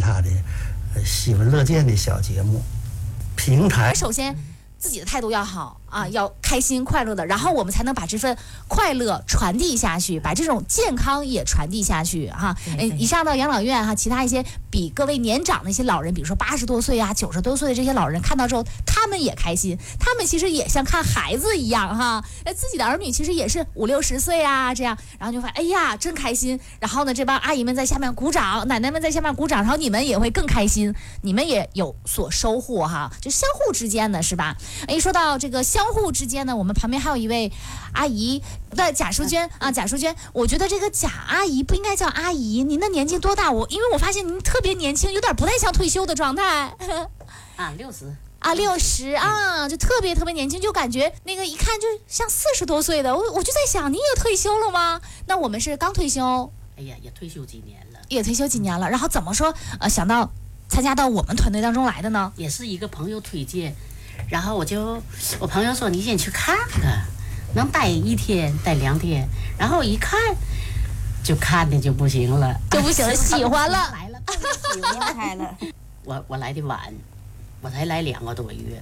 他的喜闻乐见的小节目。平台首先自己的态度要好啊，要开心快乐的，然后我们才能把这份快乐传递下去，把这种健康也传递下去哈。你上到养老院哈，其他一些比各位年长的一些老人，比如说80多岁啊、90多岁的这些老人，看到之后他们也开心，他们其实也像看孩子一样哈。自己的儿女其实也是50、60岁啊这样，然后就发现哎呀真开心。然后呢，这帮阿姨们在下面鼓掌，奶奶们在下面鼓掌，然后你们也会更开心，你们也有所收获哈，就相互之间的是吧？一说到这个相互之间呢，我们旁边还有一位阿姨，对，贾淑娟啊，贾淑娟，我觉得这个贾阿姨不应该叫阿姨，您的年纪多大？因为我发现您特别年轻，有点不太像退休的状态。 啊，60 啊，60啊，就特别年轻，就感觉那个一看就像40多岁的。我就在想，你也退休了吗？那我们是刚退休。 哎呀，也退休几年了。 也退休几年了，然后怎么说想到参加到我们团队当中来的呢？ 也是一个朋友推荐。然后我朋友说你先去看看，能待1天待2天，然后一看就看的就不行了， 喜欢了， 来了，喜欢开了。我来的晚，我才来2个多月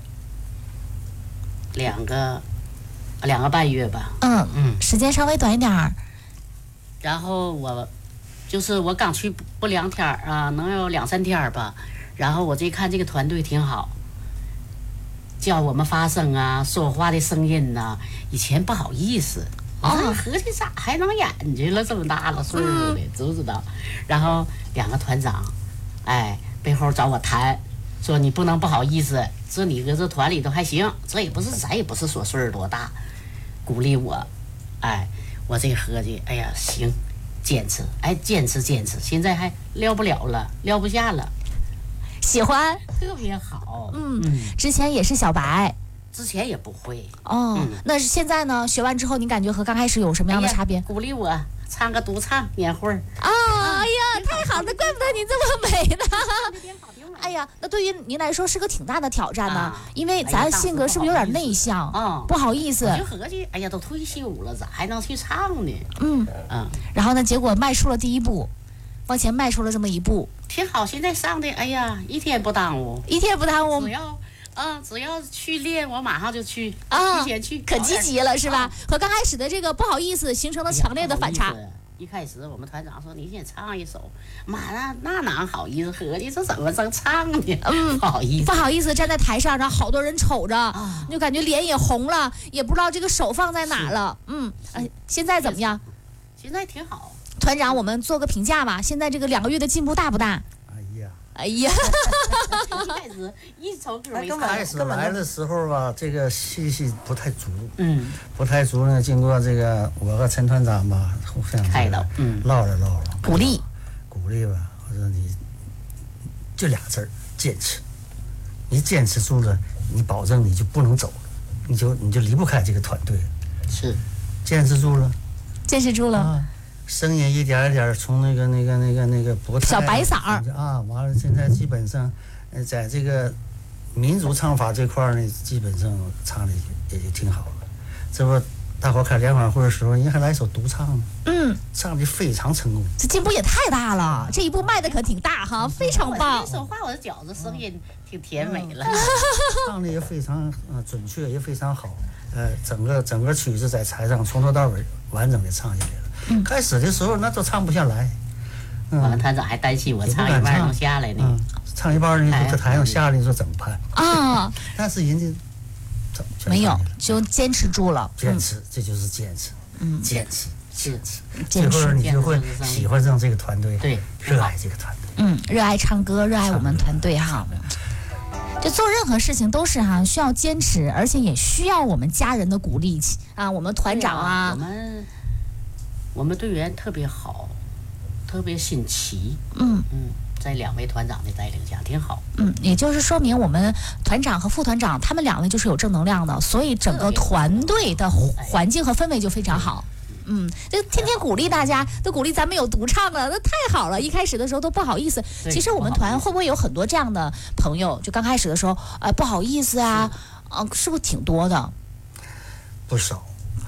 ，2个半月吧。 时间稍微短一点儿。 然后我刚去不2天啊，能有2、3天吧。然后我这看这个团队挺好。叫我们发声啊，说话的声音呐，以前不好意思。合计咋还能演去了？这么大了岁数的，知不知道？然后2个团长，背后找我谈，说你不能不好意思，这你搁这团里头还行，咱也不是说岁数多大，鼓励我。我这合计，哎呀，行，坚持，坚持，现在还撩不了了，撩不下了。 喜欢， 特别好。 之前也是小白， 之前也不会。 那现在呢？学完之后，你感觉和刚开始有什么样的差别？ 鼓励我唱个独唱年会儿。 哎呀，太好了，怪不得你这么美呢。哎呀，那对于您来说是个挺大的挑战呢，因为咱性格是不是有点内向？不好意思。 我就合计，哎呀，都退休了，咋还能去唱呢？ 然后呢，结果迈出了第一步。往前迈出了这么一步， 挺好。现在上的，哎呀，一天不耽误。只要去练，我马上就去。提前去， 可积极了是吧？和刚开始的这个不好意思形成了强烈的反差。 一开始我们团长说你先唱一首，妈那哪好意思？合计这怎么正唱呢？不好意思站在台上，然后好多人瞅着，就感觉脸也红了，也不知道这个手放在哪了。现在怎么样？ 现在挺好。 团长，我们做个评价吧。现在这个2个月的进步大不大？哎呀， 一开始一首歌没唱。 开始来的时候吧，这个信息不太足。不太足呢。经过这个我和陈团长吧，互相开导， 唠了，鼓励吧。我说你就2字儿，坚持。你坚持住了，你保证你就不能走了，你就离不开这个团队。 是， 坚持住了。声音一点一点从那个不太小白嗓完了现在基本上，在这个民族唱法这块呢，基本上唱的也就挺好了。这不大伙开联欢会的时候，人家还来首独唱呢，唱的非常成功。 这进步也太大了，这一步迈的可挺大哈，非常棒。 说话我的饺子声音挺甜美了， 唱的也非常准确，也非常好。整个曲子在台上从头到尾完整的唱下来了。开始的时候那都唱不下来， 我们团长还担心我唱一半能下来呢。 唱一半呢，在台上下来，你说怎么办但是人家没有，就坚持住了。 坚持，这就是坚持。坚持。最后你就会喜欢上这个团队， 对， 热爱这个团队。 热爱唱歌，热爱我们团队哈。就做任何事情都是需要坚持，而且也需要我们家人的鼓励我们团长我们队员特别好，特别心齐。在2位团长的带领下挺好。 也就是说明我们团长和副团长他们2位就是有正能量的，所以整个团队的环境和氛围就非常好。就天天鼓励大家，都鼓励咱们有独唱了，那太好了。一开始的时候都不好意思，其实我们团会不会有很多这样的朋友？就刚开始的时候，不好意思是不是挺多的？ 不少。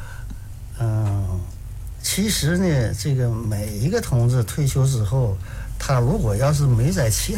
其实呢，这个每一个同志退休之后，他如果要是没在其